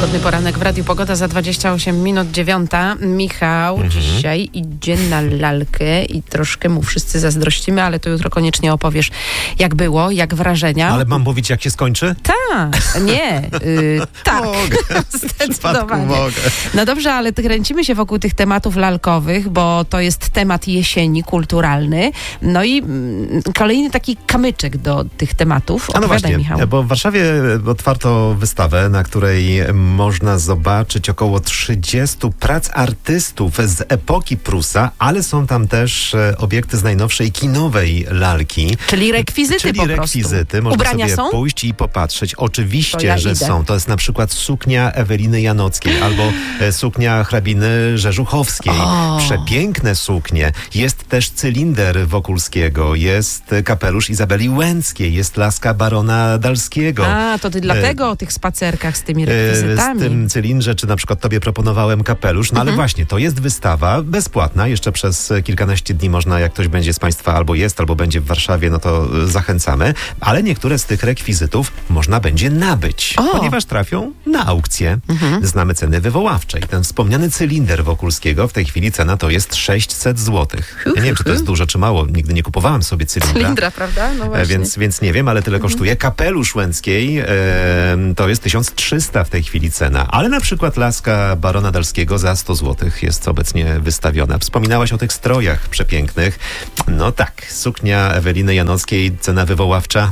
Pogodny poranek w Radiu Pogoda za 28 minut 9. Michał dzisiaj idzie na lalkę i troszkę mu wszyscy zazdrościmy, ale to jutro koniecznie opowiesz, jak było, jak wrażenia. Ale mam mówić, jak się skończy? Tak, nie, tak. Mogę. Zdecydowanie. Mogę. No dobrze, ale kręcimy się wokół tych tematów lalkowych, bo to jest temat jesieni kulturalny. No i kolejny taki kamyczek do tych tematów. A no Opowiadaj, właśnie, Michał. bo w Warszawie otwarto wystawę, na której można zobaczyć około 30 prac artystów z epoki Prusa, ale są tam też obiekty z najnowszej kinowej lalki. Czyli rekwizyty po prostu. Rekwizyty. Można Ubrania sobie są? pójść i popatrzeć. Oczywiście, To ja że idę. są. To jest na przykład suknia Eweliny Janockiej albo suknia hrabiny Rzeżuchowskiej. O. Przepiękne suknie. Jest też cylinder Wokulskiego, jest kapelusz Izabeli Łęckiej, jest laska barona Dalskiego. A, to ty dlatego o tych spacerkach z tymi Z rekwizytami. tym cylindrze, czy na przykład tobie proponowałem kapelusz, no ale właśnie, to jest wystawa bezpłatna, jeszcze przez kilkanaście dni można, jak ktoś będzie z Państwa albo jest, albo będzie w Warszawie, no to zachęcamy, ale niektóre z tych rekwizytów można będzie nabyć, O. ponieważ trafią na aukcję. Znamy ceny wywoławcze i ten wspomniany cylinder Wokulskiego, w tej chwili cena to jest 600 zł. Ja nie wiem, czy to jest dużo, czy mało, nigdy nie kupowałem sobie cylindra. Prawda? No właśnie. Więc nie wiem, ale tyle kosztuje. Kapelusz Łęckiej to jest 1300 w tej chwili cena, ale na przykład laska barona Dalskiego za 100 zł jest obecnie wystawiona. Wspominałaś o tych strojach przepięknych. No tak, suknia Eweliny Janockiej, cena wywoławcza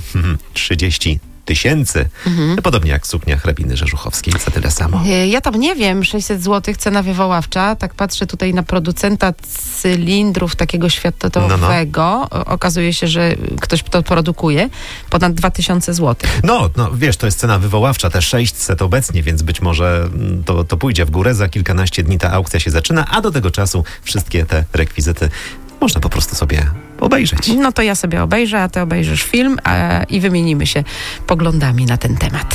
30 tysięcy. Podobnie jak suknia hrabiny Rzeżuchowskiej, za tyle samo. Ja tam nie wiem, 600 zł cena wywoławcza. Tak patrzę tutaj na producenta cylindrów takiego światowego. Okazuje się, że ktoś to produkuje. Ponad 2000 zł. No, wiesz, to jest cena wywoławcza, te 600 obecnie, więc być może to pójdzie w górę. Za kilkanaście dni ta aukcja się zaczyna, a do tego czasu wszystkie te rekwizyty można po prostu sobie obejrzeć. No to ja sobie obejrzę, a ty obejrzysz film i wymienimy się poglądami na ten temat.